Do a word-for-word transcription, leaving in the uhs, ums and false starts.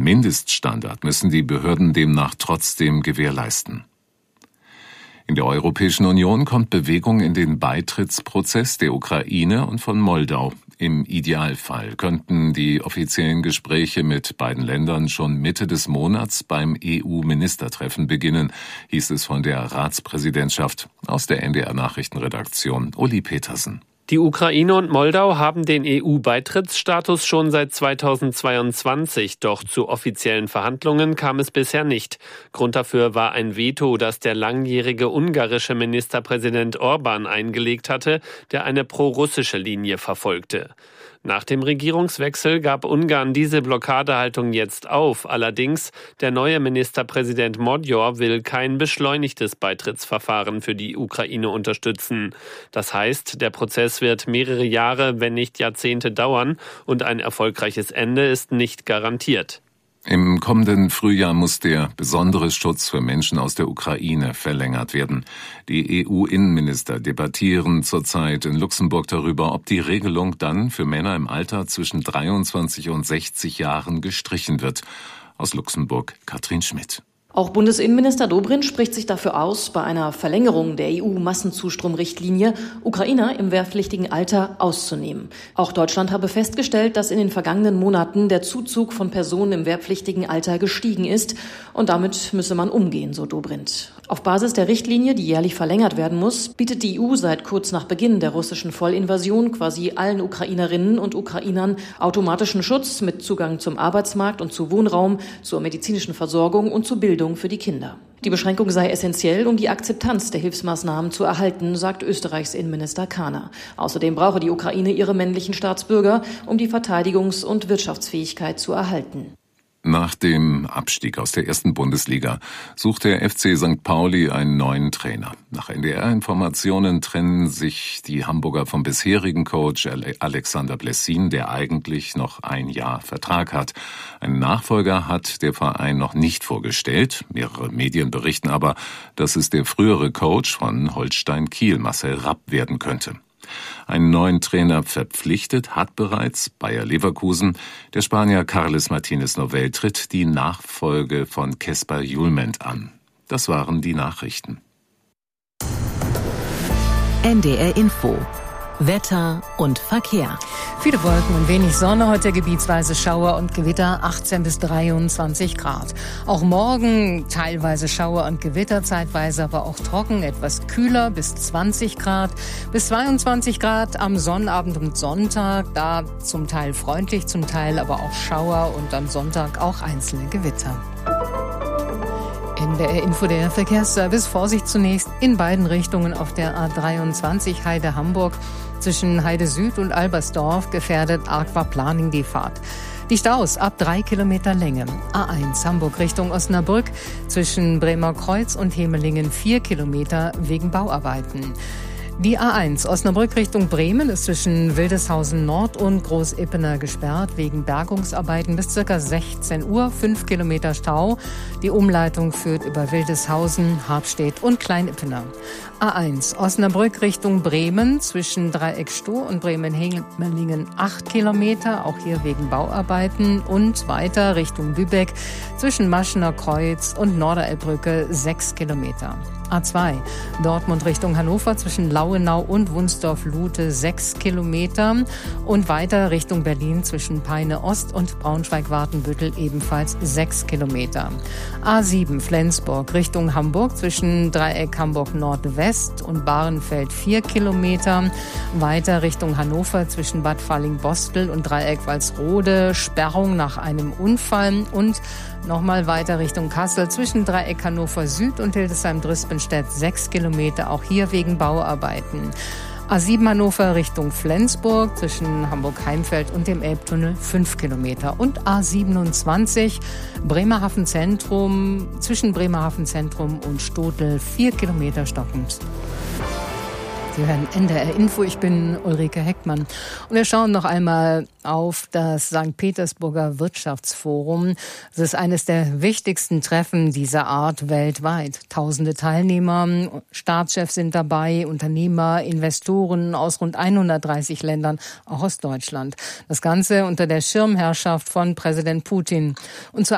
Mindeststandard müssen die Behörden demnach trotzdem gewährleisten. In der Europäischen Union kommt Bewegung in den Beitrittsprozess der Ukraine und von Moldau. Im Idealfall könnten die offiziellen Gespräche mit beiden Ländern schon Mitte des Monats beim E U-Ministertreffen beginnen, hieß es von der Ratspräsidentschaft. Aus der N D R-Nachrichtenredaktion Uli Petersen. Die Ukraine und Moldau haben den E U-Beitrittsstatus schon seit zweitausendzweiundzwanzig, doch zu offiziellen Verhandlungen kam es bisher nicht. Grund dafür war ein Veto, das der langjährige ungarische Ministerpräsident Orbán eingelegt hatte, der eine pro-russische Linie verfolgte. Nach dem Regierungswechsel gab Ungarn diese Blockadehaltung jetzt auf. Allerdings, der neue Ministerpräsident Magyar will kein beschleunigtes Beitrittsverfahren für die Ukraine unterstützen. Das heißt, der Prozess wird mehrere Jahre, wenn nicht Jahrzehnte dauern und ein erfolgreiches Ende ist nicht garantiert. Im kommenden Frühjahr muss der besondere Schutz für Menschen aus der Ukraine verlängert werden. Die E U-Innenminister debattieren zurzeit in Luxemburg darüber, ob die Regelung dann für Männer im Alter zwischen dreiundzwanzig und sechzig Jahren gestrichen wird. Aus Luxemburg Katrin Schmidt. Auch Bundesinnenminister Dobrindt spricht sich dafür aus, bei einer Verlängerung der E U-Massenzustromrichtlinie Ukrainer im wehrpflichtigen Alter auszunehmen. Auch Deutschland habe festgestellt, dass in den vergangenen Monaten der Zuzug von Personen im wehrpflichtigen Alter gestiegen ist. Und damit müsse man umgehen, so Dobrindt. Auf Basis der Richtlinie, die jährlich verlängert werden muss, bietet die E U seit kurz nach Beginn der russischen Vollinvasion quasi allen Ukrainerinnen und Ukrainern automatischen Schutz mit Zugang zum Arbeitsmarkt und zu Wohnraum, zur medizinischen Versorgung und zur Bildung für die Kinder. Die Beschränkung sei essentiell, um die Akzeptanz der Hilfsmaßnahmen zu erhalten, sagt Österreichs Innenminister Kahner. Außerdem brauche die Ukraine ihre männlichen Staatsbürger, um die Verteidigungs- und Wirtschaftsfähigkeit zu erhalten. Nach dem Abstieg aus der ersten Bundesliga sucht der F C Sankt Pauli einen neuen Trainer. Nach N D R-Informationen trennen sich die Hamburger vom bisherigen Coach Alexander Blessin, der eigentlich noch ein Jahr Vertrag hat. Einen Nachfolger hat der Verein noch nicht vorgestellt. Mehrere Medien berichten aber, dass es der frühere Coach von Holstein Kiel, Marcel Rapp, werden könnte. Einen neuen Trainer verpflichtet hat bereits Bayer Leverkusen. Der Spanier Carles Martínez Novell tritt die Nachfolge von Kesper Julment an. Das waren die Nachrichten. N D R Info. Wetter und Verkehr. Viele Wolken und wenig Sonne, heute gebietsweise Schauer und Gewitter, achtzehn bis dreiundzwanzig Grad. Auch morgen teilweise Schauer und Gewitter, zeitweise aber auch trocken, etwas kühler bis zwanzig Grad, bis zweiundzwanzig Grad am Sonnabend und Sonntag, da zum Teil freundlich, zum Teil aber auch Schauer und am Sonntag auch einzelne Gewitter. N D R Info, der Verkehrsservice. Vorsicht zunächst in beiden Richtungen auf der A dreiundzwanzig Heide-Hamburg. Zwischen Heide Süd und Albersdorf gefährdet Aquaplaning die Fahrt. Die Staus ab drei Kilometer Länge. A eins Hamburg Richtung Osnabrück. Zwischen Bremer Kreuz und Hemelingen vier Kilometer wegen Bauarbeiten. Die A eins Osnabrück Richtung Bremen ist zwischen Wildeshausen Nord und Großippener gesperrt wegen Bergungsarbeiten bis ca. sechzehn Uhr, fünf Kilometer Stau. Die Umleitung führt über Wildeshausen, Harpstedt und Kleinippener. A eins Osnabrück Richtung Bremen zwischen Dreieck Stoh und Bremen-Hemelingen acht Kilometer, auch hier wegen Bauarbeiten, und weiter Richtung Lübeck zwischen Maschener Kreuz und Norderelbbrücke sechs Kilometer. A zwei Dortmund Richtung Hannover zwischen Lauenau und Wunsdorf-Lute sechs Kilometer und weiter Richtung Berlin zwischen Peine Ost und Braunschweig-Watenbüttel ebenfalls sechs Kilometer. A sieben Flensburg Richtung Hamburg zwischen Dreieck Hamburg Nordwest und Bahrenfeld vier Kilometer. Weiter Richtung Hannover zwischen Bad Falling-Bostel und Dreieck Walsrode Sperrung nach einem Unfall und nochmal weiter Richtung Kassel zwischen Dreieck Hannover Süd und Hildesheim-Drispenstedt sechs Kilometer, auch hier wegen Bauarbeiten. A sieben Hannover Richtung Flensburg zwischen Hamburg-Heimfeld und dem Elbtunnel fünf Kilometer. Und A siebenundzwanzig Bremerhaven Zentrum zwischen Bremerhaven Zentrum und Stotel vier Kilometer stockend. Sie hören N D R Info, ich bin Ulrike Heckmann. Und wir schauen noch einmal auf das Sankt Petersburger Wirtschaftsforum. Es ist eines der wichtigsten Treffen dieser Art weltweit. Tausende Teilnehmer, Staatschefs sind dabei, Unternehmer, Investoren aus rund hundertdreißig Ländern, auch aus Deutschland. Das Ganze unter der Schirmherrschaft von Präsident Putin. Und zur